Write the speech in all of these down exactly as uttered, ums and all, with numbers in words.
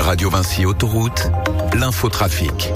Radio Vinci Autoroute, l'infotrafic.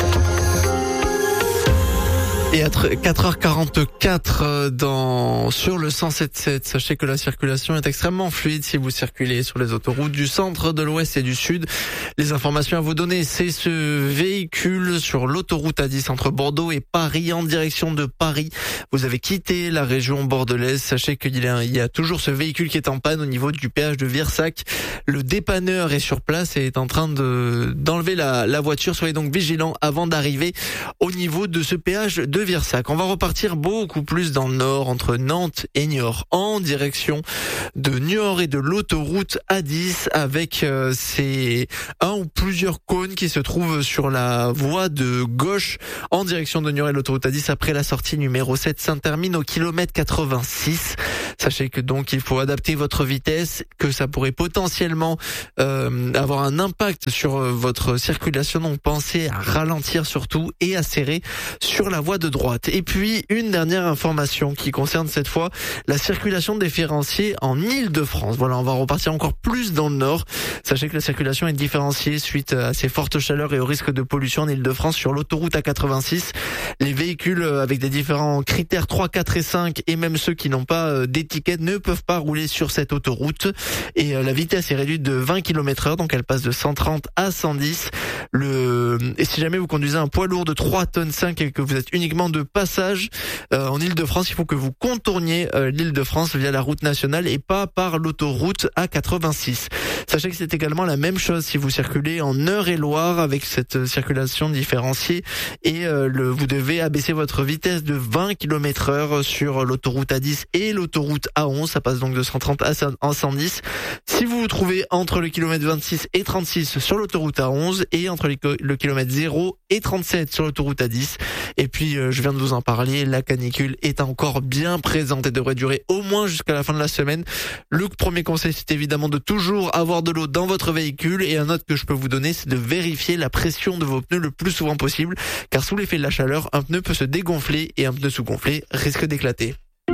Et à quatre heures quarante-quatre dans, sur le cent sept sept, sachez que la circulation est extrêmement fluide si vous circulez sur les autoroutes du centre, de l'ouest et du sud. Les informations à vous donner, c'est ce véhicule sur l'autoroute A dix entre Bordeaux et Paris en direction de Paris. Vous avez quitté la région bordelaise. Sachez qu'il y a, il y a toujours ce véhicule qui est en panne au niveau du péage de Virsac. Le dépanneur est sur place et est en train de, d'enlever la, la voiture. Soyez donc vigilants avant d'arriver au niveau de ce péage de Virsac. On va repartir beaucoup plus dans le nord, entre Nantes et Niort, en direction de Niort et de l'autoroute A dix, avec euh, ces un ou plusieurs cônes qui se trouvent sur la voie de gauche en direction de Niort et l'autoroute A dix après la sortie numéro sept Saint-Termine au kilomètre quatre-vingt-six. Sachez que donc il faut adapter votre vitesse, que ça pourrait potentiellement euh, avoir un impact sur euh, votre circulation, donc pensez à ralentir surtout et à serrer sur la voie de droite. Et puis une dernière information qui concerne cette fois la circulation différenciée en Île-de-France. Voilà, on va repartir encore plus dans le nord. Sachez que la circulation est différenciée suite à ces fortes chaleurs et au risque de pollution en Île-de-France sur l'autoroute A quatre-vingt-six. Les véhicules avec des différents critères trois, quatre et cinq et même ceux qui n'ont pas d'étiquette ne peuvent pas rouler sur cette autoroute. Et la vitesse est réduite de vingt kilomètres heure, donc elle passe de cent trente à cent dix. Le... Et si jamais vous conduisez un poids lourd de trois tonnes cinq et que vous êtes uniquement de passage euh, en Île-de-France, il faut que vous contourniez euh, l'Île-de-France via la route nationale et pas par l'autoroute A quatre-vingt-six. Sachez que c'est également la même chose si vous circulez en Eure-et-Loire avec cette circulation différenciée et euh, le, vous devez abaisser votre vitesse de vingt kilomètres heure sur l'autoroute A dix et l'autoroute A onze. Ça passe donc de cent trente à cent dix. Si vous vous trouvez entre le kilomètre vingt-six et trente-six sur l'autoroute A onze et entre les, le kilomètre zéro et trente-sept sur l'autoroute A dix. Et puis, euh, je viens de vous en parler, la canicule est encore bien présente et devrait durer au moins jusqu'à la fin de la semaine. Le premier conseil, c'est évidemment de toujours avoir de l'eau dans votre véhicule. Et un autre que je peux vous donner, c'est de vérifier la pression de vos pneus le plus souvent possible. Car sous l'effet de la chaleur, un pneu peut se dégonfler et un pneu sous-gonflé risque d'éclater.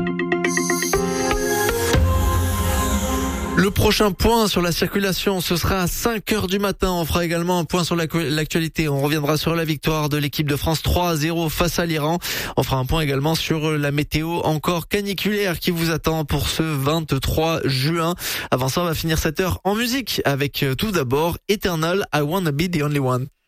Le prochain point sur la circulation, ce sera à cinq heures du matin. On fera également un point sur l'actualité. On reviendra sur la victoire de l'équipe de France trois à zéro face à l'Iran. On fera un point également sur la météo encore caniculaire qui vous attend pour ce vingt-trois juin. Avant ça, on va finir cette heure en musique avec tout d'abord Eternal, I Wanna Be the Only One.